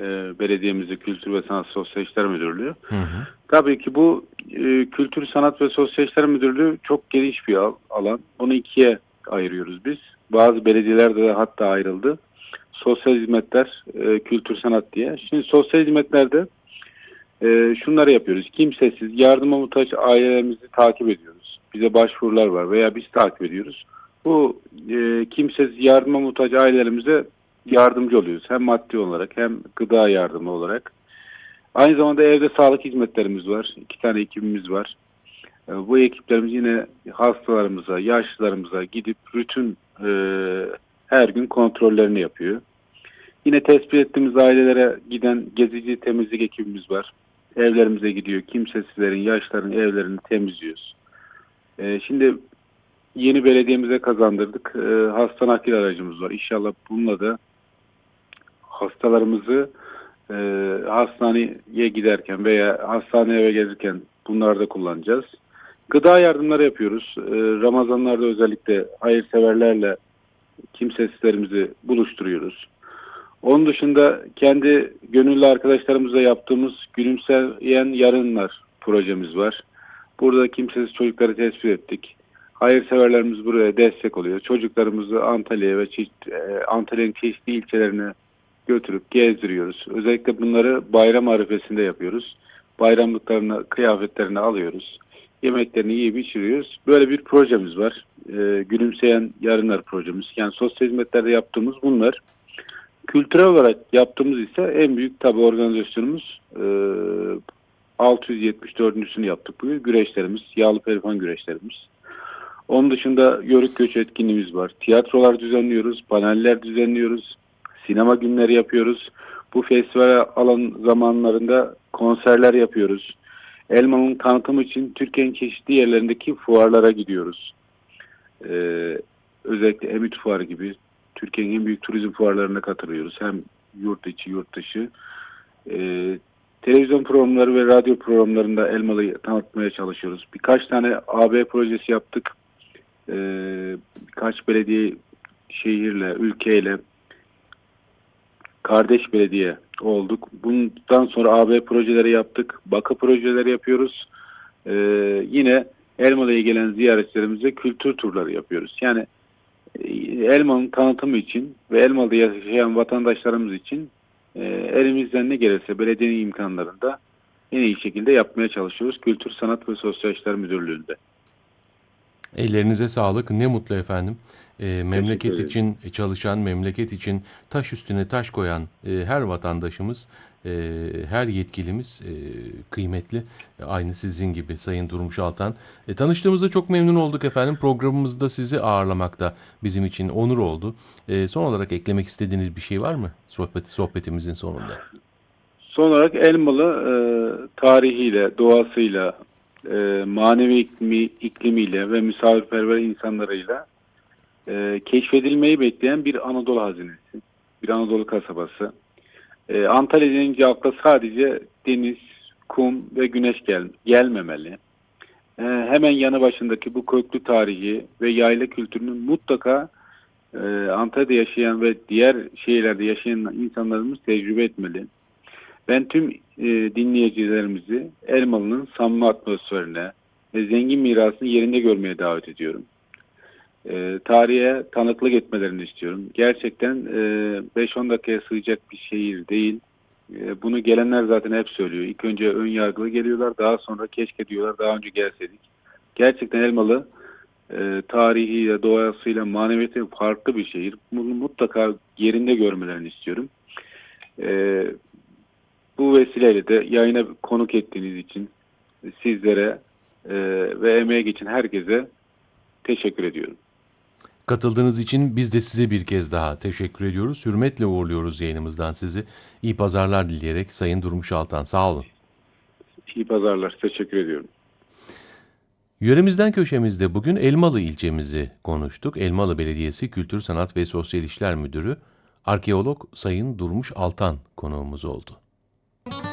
belediyemizde Kültür ve Sanat Sosyal İşler Müdürlüğü. Hı hı. Tabii ki bu Kültür, Sanat ve Sosyal İşler Müdürlüğü çok geniş bir alan. Bunu ikiye ayırıyoruz biz. Bazı belediyelerde de hatta ayrıldı. Sosyal hizmetler, kültür, sanat diye. Şimdi sosyal hizmetlerde şunları yapıyoruz. Kimsesiz, yardıma muhtaç ailelerimizi takip ediyoruz. Bize başvurular var veya biz takip ediyoruz. Bu kimsesiz, yardıma muhtaç ailelerimize yardımcı oluyoruz. Hem maddi olarak hem gıda yardımı olarak. Aynı zamanda evde sağlık hizmetlerimiz var. 2 tane ekibimiz var. Bu ekiplerimiz yine hastalarımıza, yaşlılarımıza gidip rutin her gün kontrollerini yapıyor. Yine tespit ettiğimiz ailelere giden gezici temizlik ekibimiz var. Evlerimize gidiyor. Kimsesizlerin, yaşlıların evlerini temizliyoruz. Şimdi yeni belediyemize kazandırdık. Hasta nakil aracımız var. İnşallah bununla da hastalarımızı hastaneye giderken veya hastaneye eve gelirken bunları da kullanacağız. Gıda yardımları yapıyoruz. Ramazanlarda özellikle hayırseverlerle kimsesizlerimizi buluşturuyoruz. Onun dışında kendi gönüllü arkadaşlarımızla yaptığımız Gülümseyen Yarınlar projemiz var. Burada kimsesiz çocukları tespit ettik. Hayırseverlerimiz buraya destek oluyor. Çocuklarımızı Antalya'ya ve Antalya'nın çeşitli ilçelerine götürüp gezdiriyoruz. Özellikle bunları bayram arifesinde yapıyoruz. Bayramlıklarını, kıyafetlerini alıyoruz. Yemeklerini yiyip içiriyoruz. Böyle bir projemiz var. Gülümseyen Yarınlar projemiz. Yani sosyal hizmetlerde yaptığımız bunlar. Kültürel olarak yaptığımız ise en büyük tabi organizasyonumuz 674.sünü yaptık bugün. Güreşlerimiz, yağlı pehlivan güreşlerimiz. Onun dışında yörük göç etkinliğimiz var. Tiyatrolar düzenliyoruz, paneller düzenliyoruz, sinema günleri yapıyoruz. Bu festival alan zamanlarında konserler yapıyoruz. Elmalı'nın tanıtımı için Türkiye'nin çeşitli yerlerindeki fuarlara gidiyoruz. Özellikle Emit Fuarı gibi Türkiye'nin en büyük turizm fuarlarına katılıyoruz. Hem yurt içi, yurt dışı. Televizyon programları ve radyo programlarında Elmalı'yı tanıtmaya çalışıyoruz. Birkaç tane AB projesi yaptık. Birkaç belediye şehirle, ülkeyle kardeş belediye olduk. Bundan sonra AB projeleri yaptık. Bakı projeleri yapıyoruz. Yine Elmalı'ya gelen ziyaretçilerimize kültür turları yapıyoruz. Yani Elmalı'nın tanıtımı için ve Elmalı'da yaşayan vatandaşlarımız için elimizden ne gelirse belediyenin imkanlarında en iyi şekilde yapmaya çalışıyoruz. Kültür, Sanat ve Sosyal İşler Müdürlüğü'nde. Ellerinize sağlık. Ne mutlu efendim. Teşekkür Memleket ederim. için çalışan, memleket için taş üstüne taş koyan her vatandaşımız, her yetkilimiz kıymetli. Aynı sizin gibi Sayın Durmuş Altan. Tanıştığımızda çok memnun olduk efendim. Programımızda sizi ağırlamakta bizim için onur oldu. Son olarak eklemek istediğiniz bir şey var mı sohbetimizin sonunda? Son olarak Elmalı tarihiyle, doğasıyla, manevi iklimiyle ve misafirperver insanlarıyla keşfedilmeyi bekleyen bir Anadolu hazinesi, bir Anadolu kasabası. Antalya denince akla sadece deniz, kum ve güneş gelmemeli. Hemen yanı başındaki bu köklü tarihi ve yayla kültürünün mutlaka Antalya'da yaşayan ve diğer şehirlerde yaşayan insanlarımız tecrübe etmeli. Ben tüm dinleyicilerimizi Elmalı'nın samimi atmosferine ve zengin mirasını yerinde görmeye davet ediyorum. Tarihe tanıklık etmelerini istiyorum. Gerçekten 5-10 dakikaya sığacak bir şehir değil. Bunu gelenler zaten hep söylüyor. İlk önce ön yargılı geliyorlar, daha sonra keşke diyorlar, daha önce gelseydik. Gerçekten Elmalı tarihiyle, doğasıyla, maneviyatıyla farklı bir şehir. Bunu mutlaka yerinde görmelerini istiyorum. Bu vesileyle de yayına konuk ettiğiniz için sizlere ve emeğe geçen herkese teşekkür ediyorum. Katıldığınız için biz de size bir kez daha teşekkür ediyoruz. Hürmetle uğurluyoruz yayınımızdan sizi. İyi pazarlar dileyerek Sayın Durmuş Altan. Sağ olun. İyi pazarlar. Teşekkür ediyorum. Yöremizden köşemizde bugün Elmalı ilçemizi konuştuk. Elmalı Belediyesi Kültür, Sanat ve Sosyal İşler Müdürü, arkeolog Sayın Durmuş Altan konuğumuz oldu.